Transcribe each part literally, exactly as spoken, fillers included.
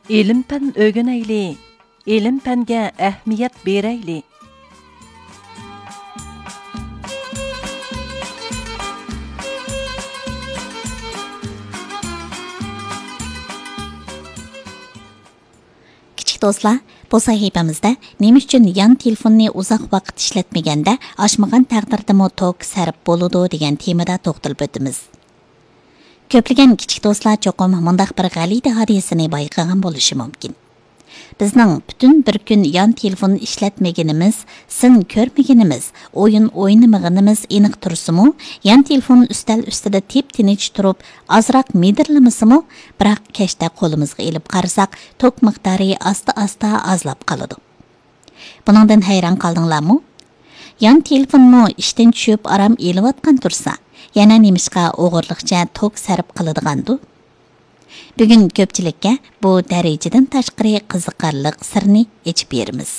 İlim-pen öğreneyli, ilim-penge ehmiyet bereyli. Kichik do'stlar, bu sahifamizda nima uchun yan telefonni uzoq vaqt ishlatmaganda oshmagan taqdirdami tok sarf bo'ladi degan temada to'xtalib o'tamiz. Ko'plagan kichik do'stlar cho'qim mundaq bir g'alati hodisani bayqagan bo'lishi mumkin. Bizning butun bir kun yan telefon ishlatmaganimiz, sin ko'rmaganimiz, o'yin o'ynamaganimiz aniq tursimu, yan telefon ustal ustida tep-tinch turib, azroq medirlamasimi, biroq kechda qo'limizga ilib qarasak, tok miqdori asta-asta azlab qoladi. Buningdan hayron qoldinglarmi? Yan telefonmi ishdan tushib aram elayotgan tursa, yana nemishqa o'g'irliqcha tok sarf qiladigandu? Bugun ko'pchilikka bu darajadan tashqari qiziqarli sirni aytib beramiz.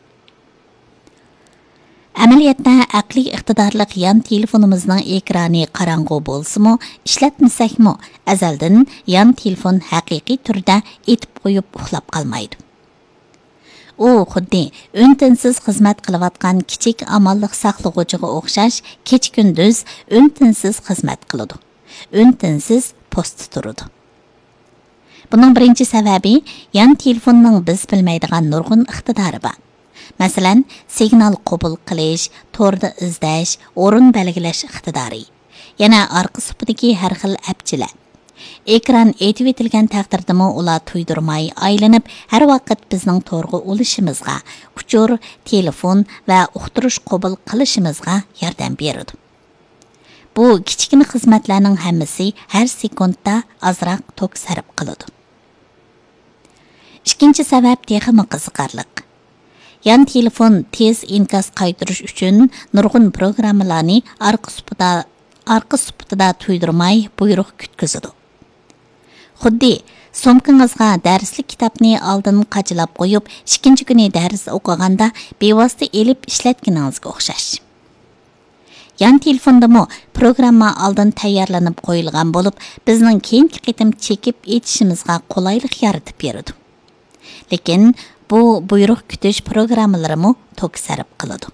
Amaliyotda aqliy iqtidorli yan telefonimizning ekrani qorong'u bo'lsa-mu, ishlatmasakmi, azaldan yan telefon haqiqiy turda etib qo'yib uxlab qolmaydi. U xuddi o'ntinsiz xizmat qilayotgan kichik amalliq saqlag'uchiga o'xshash kecha-kunduz o'ntinsiz xizmat qiladi. O'ntinsiz post turadi. Bunun birinchi sababi yan telefonning biz bilmaydigan nurg'un iqtidori bor. Masalan, signal qabul qilish, to'rda izlash, o'rin belgilash iqtidori. Yana orqa supidagi har xil apchilar. Ekran etib etilgan taqdirdami ular tuydirmay aylanib, har vaqt bizning to'rga olishimizga, uchur, telefon va uqtirish qabul qilishimizga yordam beradi. Bu kichkina xizmatlarning hammasi har sekundda azroq tok sarf qiladi. Ikkinchi sabab texmi qiziqarli. Yan telefon tez inkas qaytarish uchun nurg'un programmalarni orqa supida orqa supida tuydirmay buyruq kutkazadi. Xuddi somkangizga darslik kitobni oldin qachilab qo'yib, ikkinchi kuni dars o'qiganda bevosita elib ishlatganingizga o'xshash. Yan telefondami programma oldin tayyorlanib qo'yilgan bo'lib, bizning keyingi qitim chekib etishimizga qulaylik yaratib beradi. Lekin bu buyruq kutish programmalarimi tok sarf qiladi.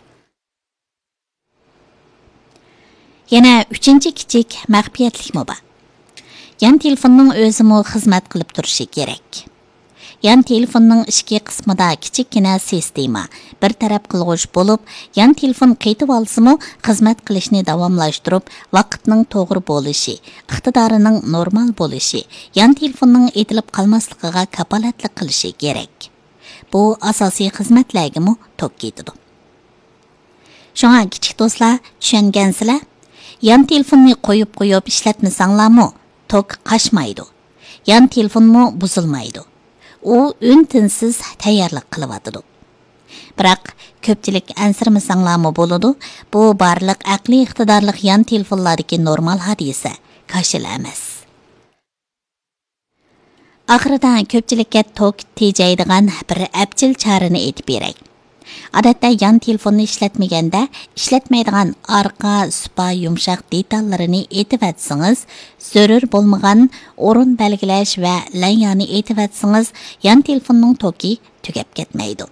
Yana uchinchi kichik maxfiyatlikmi bor. Yan telefonning o'zimi xizmat qilib turishi kerak. Yan telefonning ichki qismida kichikgina sistema, bir taraf qilg'uch bo'lib, yan telefon qaytib olsa-mu, xizmat qilishni davomlashtirib, vaqtning to'g'ri bo'lishi, iqtidorining normal bo'lishi, yan telefonning etilib qolmasligiga kapolatlik qilishi kerak. Bu asosiy xizmatlarga tok ketadi. Shunga kichik do'stlar, tushungansizlar? Yan telefonni qo'yib qo'yib ishlatmasanglarmi, tok qashmaydi. Yan telefonmi buzilmaydi. U o'ntinsiz tayyorlik qilyotdi. Biroq ko'pchilik ansirmasanglarmi bo'ladi, bu barliq aqliy iqtidorli yan telefonlardagi normal hodisa, kashil emas. Oxirida ko'pchilikka tok tejaydigan bir apchil chorani aytib beray. Odatda yan telefonni ishlatmaganda ishlatmaydigan orqa supa yumshoq detallarini aytib atsangiz, zarur bo'lmagan o'rin belgilash va lanyani aytib atsangiz, yan telefonning toki tugab ketmaydi.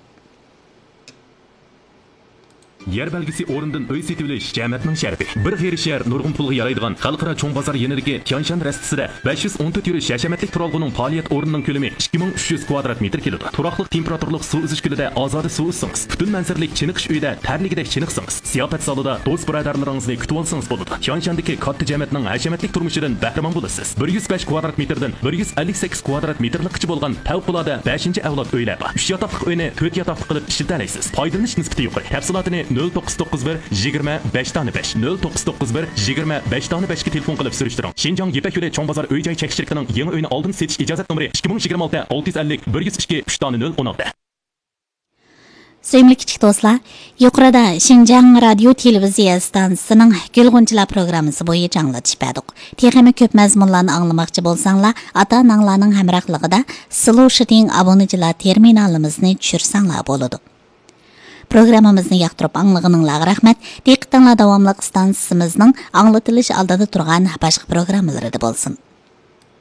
Yer belgisi o'rindan uy setib olish jamiyatning sharafi. Bir xeyri shahar nurg'un pulga yaraydigan xalqaro cho'ng bozor yanidagi Tianshan rastasida besh yuz o'n to'rt yurish hashamatlik turalg'uning faoliyat o'rnining ko'lami ikki ming uch yuz kvadrat metr keladi. Turaqliq temperaturli suv uzish gulida ozoda suv uzsangiz, butun manzaralik chiniqish uyida tarligidek chiniqsangiz, siyofat zalida do'st birodarlaringizni kutib olsangiz bo'ladi. Tianshandagi katta jamiyatning hashamatlik turmushidan bahramon bo'lasiz. bir yuz besh kvadrat metrdan bir yuz ellik sakkiz kvadrat metrlikcha bo'lgan favqulodda beshinchi avlod uylar bor. uch yotoqli uyni to'rt yotoqli qilib ishlatalaysiz. Foydalanish nisbati yuqori. Tafsilotini nol to'qqiz to'qqiz bir yigirma besh besh nol to'qqiz to'qqiz bir yigirma besh besh ga telefon qilib surishtiring. Shinjong Yepak yo'li cho'ng bozor uy-joy chekishchiligining yangi uyini oldin setish ijozat nomeri ikki ming yigirma olti olti yuz ellik bir yuz ikki uch nol o'n olti. Sevimli kichik do'stlar, yuqorida Xinjiang radio televiziya stansiyasining Gulg'unchilar programmasi bo'yicha anglatib berdik. Texnik ko'p mazmunlarni anglamoqchi bo'lsanglar, ota-onalarning hamrohligida Solutioning obunachilar terminalimizni tushirsanglar bo'ladi. Programmamizni yoqtirib anglag'ininglarga rahmat. Diqqatinglar davomli stansiyamizning anglatilish oldida turgan boshqa programmalarida bo'lsin.